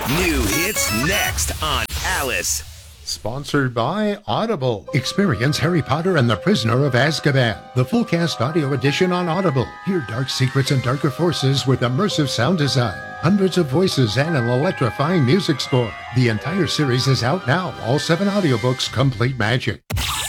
New hits next on Alice. Sponsored by Audible. Experience Harry Potter and the Prisoner of Azkaban, the full cast audio edition on Audible. Hear dark secrets and darker forces with immersive sound design, hundreds of voices, and an electrifying music score. The entire series is out now. All 7 audiobooks, complete magic.